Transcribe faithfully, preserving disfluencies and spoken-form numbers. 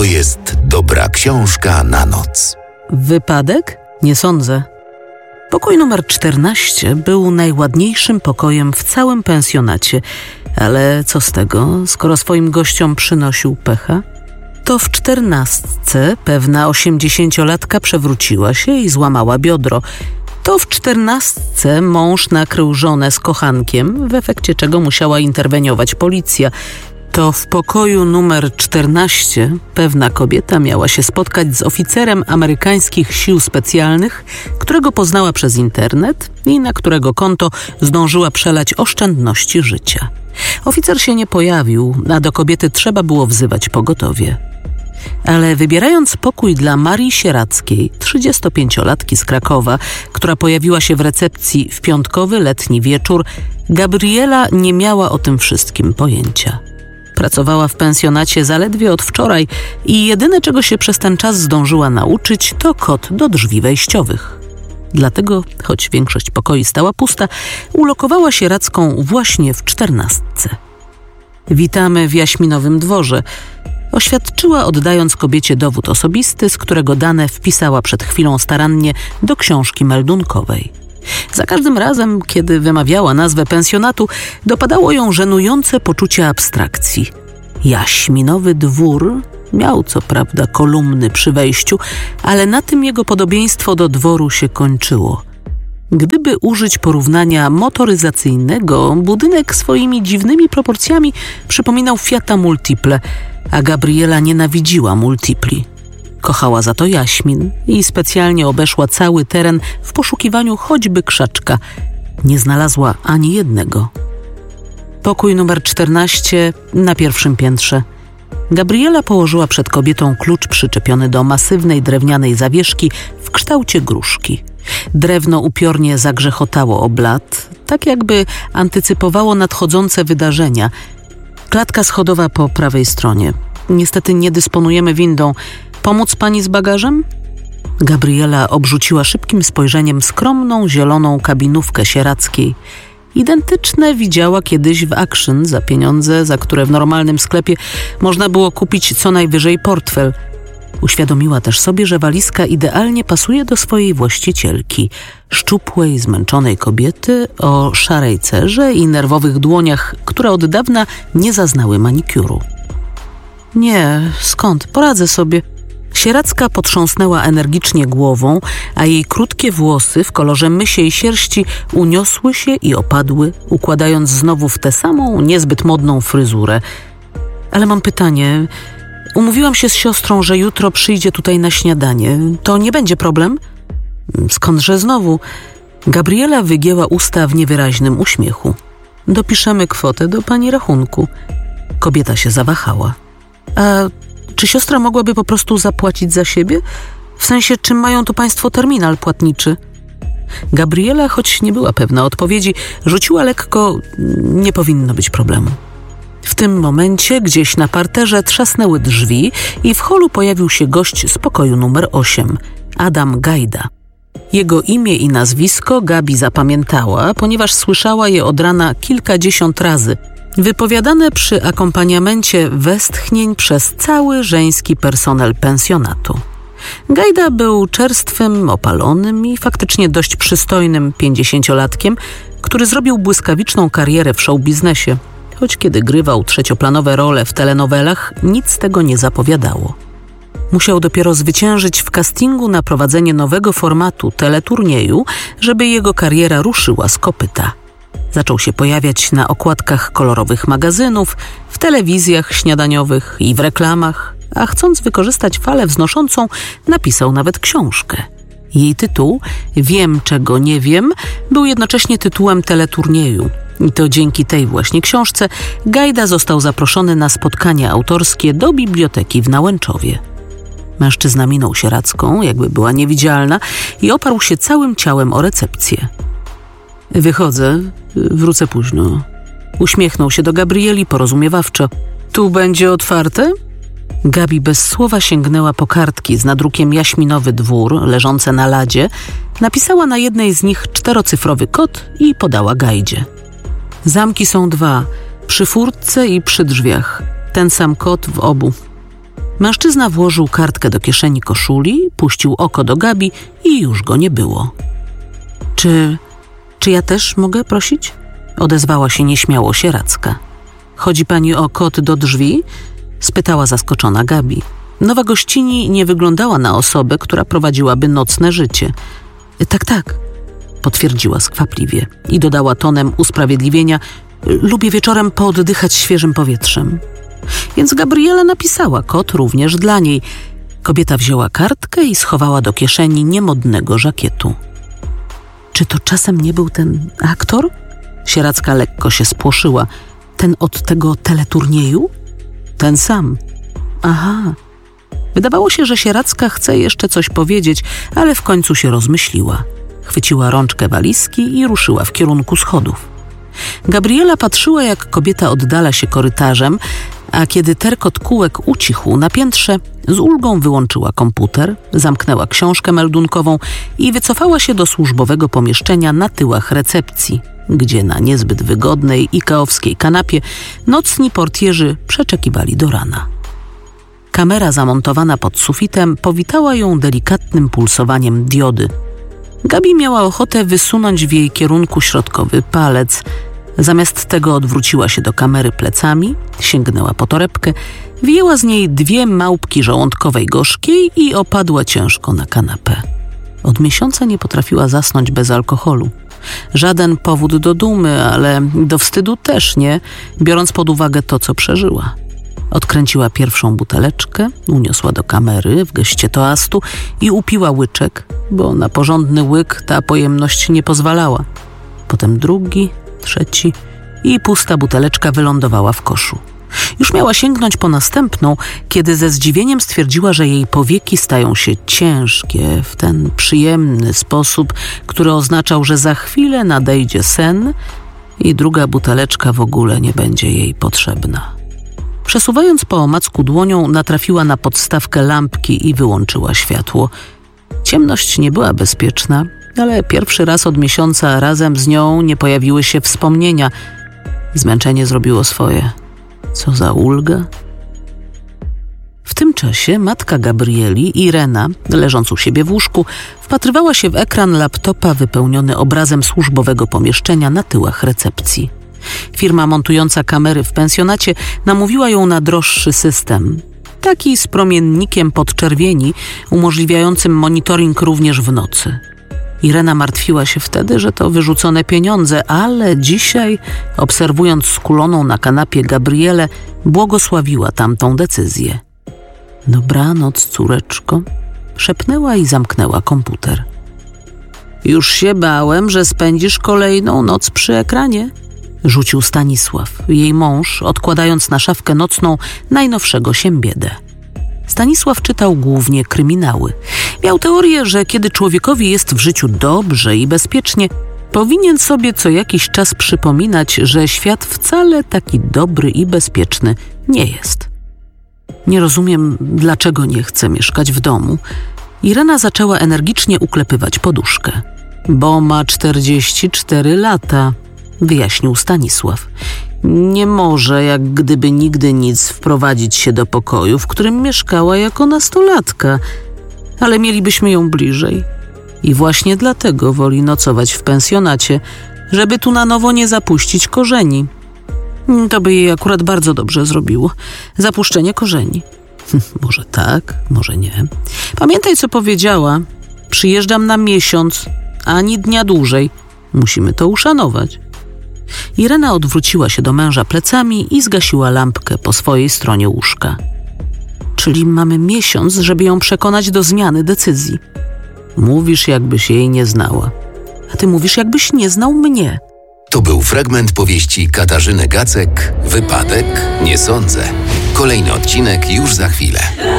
to jest dobra książka na noc. Wypadek? Nie sądzę. Pokój numer czternaście był najładniejszym pokojem w całym pensjonacie, ale co z tego, skoro swoim gościom przynosił pecha? To w czternastce pewna osiemdziesięciolatka przewróciła się i złamała biodro. To w czternastce mąż nakrył żonę z kochankiem, w efekcie czego musiała interweniować policja. To w pokoju numer czternaście pewna kobieta miała się spotkać z oficerem amerykańskich sił specjalnych, którego poznała przez internet i na którego konto zdążyła przelać oszczędności życia. Oficer się nie pojawił, a do kobiety trzeba było wzywać pogotowie. Ale wybierając pokój dla Marii Sieradzkiej, trzydziestopięciolatki z Krakowa, która pojawiła się w recepcji w piątkowy letni wieczór, Gabriela nie miała o tym wszystkim pojęcia. Pracowała w pensjonacie zaledwie od wczoraj i jedyne, czego się przez ten czas zdążyła nauczyć, to kod do drzwi wejściowych. Dlatego, choć większość pokoi stała pusta, ulokowała Sieradzką właśnie w czternastce. Witamy w Jaśminowym dworze, oświadczyła, oddając kobiecie dowód osobisty, z którego dane wpisała przed chwilą starannie do książki meldunkowej. Za każdym razem, kiedy wymawiała nazwę pensjonatu, dopadało ją żenujące poczucie abstrakcji. Jaśminowy dwór miał co prawda kolumny przy wejściu, ale na tym jego podobieństwo do dworu się kończyło. Gdyby użyć porównania motoryzacyjnego, budynek swoimi dziwnymi proporcjami przypominał Fiata Multiple, a Gabriela nienawidziła multipli. Kochała za to jaśmin i specjalnie obeszła cały teren w poszukiwaniu choćby krzaczka. Nie znalazła ani jednego. Pokój numer czternaście na pierwszym piętrze. Gabriela położyła przed kobietą klucz przyczepiony do masywnej drewnianej zawieszki w kształcie gruszki. Drewno upiornie zagrzechotało o blat, tak jakby antycypowało nadchodzące wydarzenia. Klatka schodowa po prawej stronie. Niestety nie dysponujemy windą. Pomóc pani z bagażem? Gabriela obrzuciła szybkim spojrzeniem skromną, zieloną kabinówkę Sieradzkiej. Identyczne widziała kiedyś w Action za pieniądze, za które w normalnym sklepie można było kupić co najwyżej portfel. Uświadomiła też sobie, że walizka idealnie pasuje do swojej właścicielki, szczupłej, zmęczonej kobiety o szarej cerze i nerwowych dłoniach, które od dawna nie zaznały manikiuru. Nie, skąd? Poradzę sobie. Sieradzka potrząsnęła energicznie głową, a jej krótkie włosy w kolorze mysiej sierści uniosły się i opadły, układając znowu w tę samą, niezbyt modną fryzurę. Ale mam pytanie. Umówiłam się z siostrą, że jutro przyjdzie tutaj na śniadanie. To nie będzie problem? Skądże znowu? Gabriela wygięła usta w niewyraźnym uśmiechu. Dopiszemy kwotę do pani rachunku. Kobieta się zawahała. A czy siostra mogłaby po prostu zapłacić za siebie? W sensie, czy mają tu państwo terminal płatniczy? Gabriela, choć nie była pewna odpowiedzi, rzuciła lekko: nie powinno być problemu. W tym momencie gdzieś na parterze trzasnęły drzwi i w holu pojawił się gość z pokoju numer osiem, Adam Gajda. Jego imię i nazwisko Gabi zapamiętała, ponieważ słyszała je od rana kilkadziesiąt razy, wypowiadane przy akompaniamencie westchnień przez cały żeński personel pensjonatu. Gajda był czerstwym, opalonym i faktycznie dość przystojnym pięćdziesięciolatkiem, który zrobił błyskawiczną karierę w showbiznesie, choć kiedy grywał trzecioplanowe role w telenowelach, nic z tego nie zapowiadało. Musiał dopiero zwyciężyć w castingu na prowadzenie nowego formatu teleturnieju, żeby jego kariera ruszyła z kopyta. Zaczął się pojawiać na okładkach kolorowych magazynów, w telewizjach śniadaniowych i w reklamach, a chcąc wykorzystać falę wznoszącą, napisał nawet książkę. Jej tytuł, Wiem, czego nie wiem, był jednocześnie tytułem teleturnieju. I to dzięki tej właśnie książce Gajda został zaproszony na spotkanie autorskie do biblioteki w Nałęczowie. Mężczyzna minął Sieradzką, jakby była niewidzialna, i oparł się całym ciałem o recepcję. Wychodzę, wrócę późno. Uśmiechnął się do Gabrieli porozumiewawczo. Tu będzie otwarte? Gabi bez słowa sięgnęła po kartki z nadrukiem Jaśminowy dwór, leżące na ladzie, napisała na jednej z nich czterocyfrowy kod i podała Gajdzie. Zamki są dwa, przy furtce i przy drzwiach. Ten sam kod w obu. Mężczyzna włożył kartkę do kieszeni koszuli, puścił oko do Gabi i już go nie było. Czy... czy ja też mogę prosić? Odezwała się nieśmiało Sieradzka. Chodzi pani o kod do drzwi? Spytała zaskoczona Gabi. Nowa gościni nie wyglądała na osobę, która prowadziłaby nocne życie. Tak, tak, potwierdziła skwapliwie i dodała tonem usprawiedliwienia: lubię wieczorem pooddychać świeżym powietrzem. Więc Gabriela napisała kod również dla niej. Kobieta wzięła kartkę i schowała do kieszeni niemodnego żakietu. Czy to czasem nie był ten aktor? Sieradzka lekko się spłoszyła. Ten od tego teleturnieju? Ten sam. Aha. Wydawało się, że Sieradzka chce jeszcze coś powiedzieć, ale w końcu się rozmyśliła. Chwyciła rączkę walizki i ruszyła w kierunku schodów. Gabriela patrzyła, jak kobieta oddala się korytarzem, a kiedy terkot kółek ucichł na piętrze, z ulgą wyłączyła komputer, zamknęła książkę meldunkową i wycofała się do służbowego pomieszczenia na tyłach recepcji, gdzie na niezbyt wygodnej ikeowskiej kanapie nocni portierzy przeczekiwali do rana. Kamera zamontowana pod sufitem powitała ją delikatnym pulsowaniem diody. Gabi miała ochotę wysunąć w jej kierunku środkowy palec. Zamiast tego odwróciła się do kamery plecami, sięgnęła po torebkę, wyjęła z niej dwie małpki żołądkowej gorzkiej i opadła ciężko na kanapę. Od miesiąca nie potrafiła zasnąć bez alkoholu. Żaden powód do dumy, ale do wstydu też nie, biorąc pod uwagę to, co przeżyła. Odkręciła pierwszą buteleczkę, uniosła do kamery w geście toastu i upiła łyczek, bo na porządny łyk ta pojemność nie pozwalała. Potem drugi, trzeci i pusta buteleczka wylądowała w koszu. Już miała sięgnąć po następną, kiedy ze zdziwieniem stwierdziła, że jej powieki stają się ciężkie w ten przyjemny sposób, który oznaczał, że za chwilę nadejdzie sen i druga buteleczka w ogóle nie będzie jej potrzebna. Przesuwając po omacku dłonią, natrafiła na podstawkę lampki i wyłączyła światło. Ciemność nie była bezpieczna, ale pierwszy raz od miesiąca razem z nią nie pojawiły się wspomnienia. Zmęczenie zrobiło swoje. Co za ulga. W tym czasie matka Gabrieli, Irena, leżąc u siebie w łóżku, wpatrywała się w ekran laptopa wypełniony obrazem służbowego pomieszczenia na tyłach recepcji. Firma montująca kamery w pensjonacie namówiła ją na droższy system. Taki z promiennikiem podczerwieni, umożliwiającym monitoring również w nocy. Irena martwiła się wtedy, że to wyrzucone pieniądze, ale dzisiaj, obserwując skuloną na kanapie Gabrielę, błogosławiła tamtą decyzję. Dobranoc, córeczko, szepnęła i zamknęła komputer. Już się bałem, że spędzisz kolejną noc przy ekranie, rzucił Stanisław, jej mąż, odkładając na szafkę nocną najnowszego Siembiedę. Stanisław czytał głównie kryminały. Miał teorię, że kiedy człowiekowi jest w życiu dobrze i bezpiecznie, powinien sobie co jakiś czas przypominać, że świat wcale taki dobry i bezpieczny nie jest. Nie rozumiem, dlaczego nie chce mieszkać w domu. Irena zaczęła energicznie uklepywać poduszkę. Bo ma czterdzieści cztery lata, wyjaśnił Stanisław. Nie może, jak gdyby nigdy nic, wprowadzić się do pokoju, w którym mieszkała jako nastolatka, ale mielibyśmy ją bliżej. I właśnie dlatego woli nocować w pensjonacie, żeby tu na nowo nie zapuścić korzeni. To by jej akurat bardzo dobrze zrobiło. Zapuszczenie korzeni. Może tak, może nie. Pamiętaj, co powiedziała. Przyjeżdżam na miesiąc, ani dnia dłużej. Musimy to uszanować. Irena odwróciła się do męża plecami i zgasiła lampkę po swojej stronie łóżka. Czyli mamy miesiąc, żeby ją przekonać do zmiany decyzji. Mówisz, jakbyś jej nie znała. A ty mówisz, jakbyś nie znał mnie. To był fragment powieści Katarzyny Gacek, Wypadek? Nie sądzę. Kolejny odcinek już za chwilę.